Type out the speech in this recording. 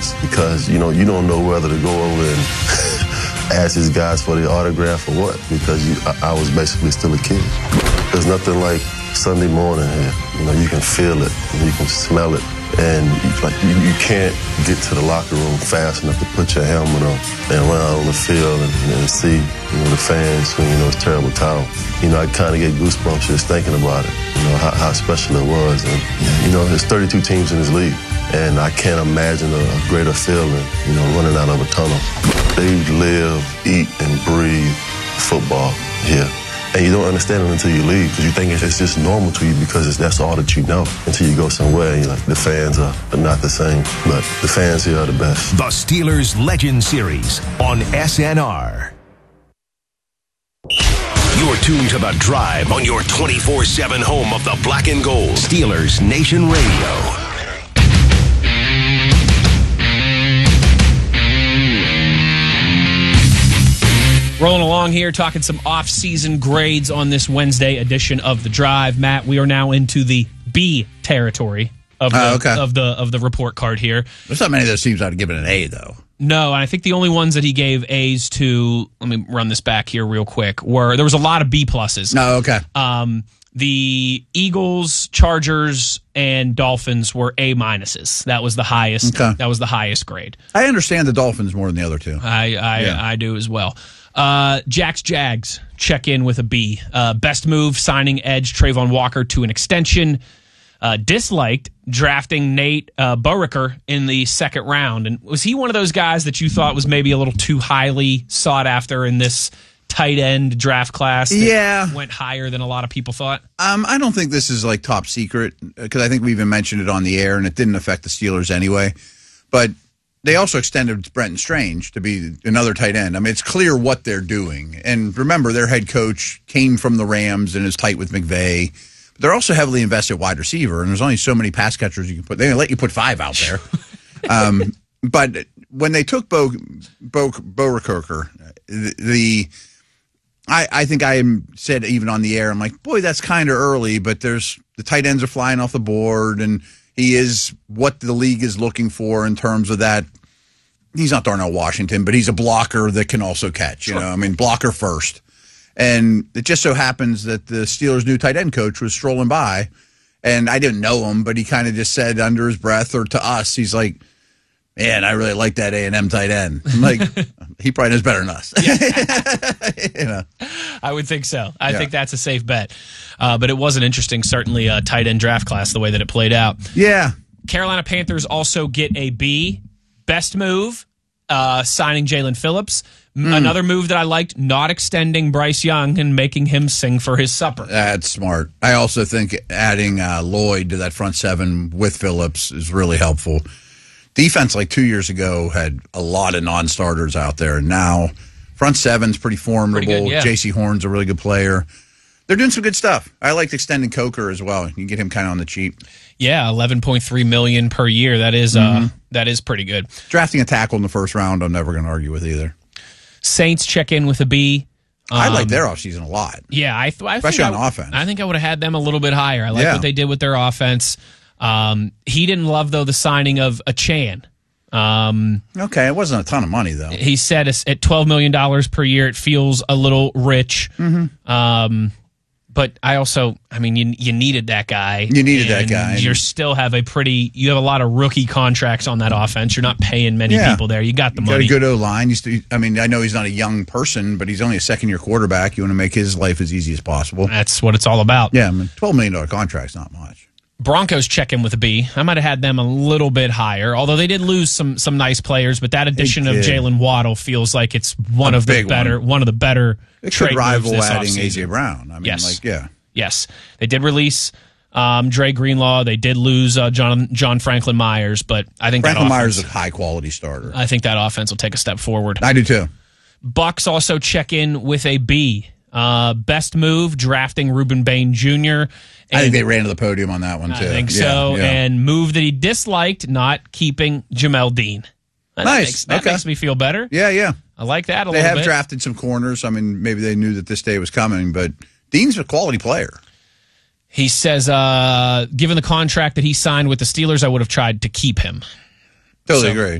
nervous because, you don't know whether to go over and ask these guys for the autograph or what, because I was basically still a kid. There's nothing like Sunday morning here. You can feel it, you can smell it, and you can't get to the locker room fast enough to put your helmet on and run out on the field and see the fans swinging those terrible towels. I kind of get goosebumps just thinking about it, how special it was. And, there's 32 teams in this league, and I can't imagine a greater feeling, running out of a tunnel. They live, eat, and breathe football here. And you don't understand it until you leave, because you think it's just normal to you because that's all that you know, until you go somewhere and you're like, the fans are not the same, but the fans here are the best. The Steelers Legend Series on SNR. You're tuned to The Drive on your 24/7 home of the black and gold. Steelers Nation Radio. Rolling along here, talking some off-season grades on this Wednesday edition of The Drive. Matt, we are now into the B territory of the report card here. There's not many of those teams I'd give it an A, though. No, and I think the only ones that he gave A's to, let me run this back here real quick, there was a lot of B pluses. Oh, okay. The Eagles, Chargers, and Dolphins were A minuses. That was the highest. Okay. That was the highest grade. I understand the Dolphins more than the other two. I do as well. Jags check in with a B. Best move, signing edge Trayvon Walker to an extension. Disliked drafting Nate Boerker in the second round. And was he one of those guys that you thought was maybe a little too highly sought after in this tight end draft class that went higher than a lot of people thought? I don't think this is like top secret, because I think we even mentioned it on the air and it didn't affect the Steelers anyway. But they also extended Brenton Strange to be another tight end. I mean, it's clear what they're doing. And remember, their head coach came from the Rams and is tight with McVay. But they're also heavily invested wide receiver, and there's only so many pass catchers you can put. They let you put 5 out there. But when they took Boerker, I think I said even on the air, I'm like, boy, that's kind of early, but the tight ends are flying off the board, and he is what the league is looking for in terms of that. He's not Darnell Washington, but he's a blocker that can also catch. Blocker first. And it just so happens that the Steelers' new tight end coach was strolling by, and I didn't know him, but he kind of just said under his breath, or to us, he's like, man, I really like that A&M tight end. I'm like, he probably knows better than us. I would think so. I think that's a safe bet. But it was an interesting, certainly, tight end draft class, the way that it played out. Yeah. Carolina Panthers also get a B. Best move, signing Jalen Phillips. Another move that I liked, not extending Bryce Young and making him sing for his supper. That's smart. I also think adding Lloyd to that front seven with Phillips is really helpful. Defense, like 2 years ago, had a lot of non-starters out there. And now, front seven's pretty formidable. Pretty good, yeah. J.C. Horn's a really good player. They're doing some good stuff. I liked extending Coker as well. You can get him kind of on the cheap. Yeah, $11.3 million per year. That is pretty good. Drafting a tackle in the first round, I'm never going to argue with either. Saints check in with a B. I like their offseason a lot. Yeah, especially on offense. I think I would have had them a little bit higher. I like what they did with their offense. He didn't love, though, the signing of Achane. Okay, it wasn't a ton of money, though. He said at $12 million per year, it feels a little rich. Mm-hmm. But I also, you needed that guy. You needed that guy. You still have you have a lot of rookie contracts on that offense. You're not paying many people there. You got the money. Got a good O-line. I know he's not a young person, but he's only a second-year quarterback. You want to make his life as easy as possible. That's what it's all about. Yeah, $12 million contract's not much. Broncos check in with a B. I might have had them a little bit higher, although they did lose some nice players. But that addition of Jalen Waddle feels like it's one of the better. It could rival adding A.J. Brown. Yes, they did release Dre Greenlaw. They did lose John Franklin Myers, but I think Franklin Myers is a high quality starter. I think that offense will take a step forward. I do too. Bucks also check in with a B. Best move, drafting Reuben Bain Jr. I think they ran to the podium on that one, too. I think so. Yeah. And move that he disliked, not keeping Jamel Dean. That makes me feel better. Yeah. I like that a little bit. They have drafted some corners. Maybe they knew that this day was coming, but Dean's a quality player. He says, given the contract that he signed with the Steelers, I would have tried to keep him. Totally agree.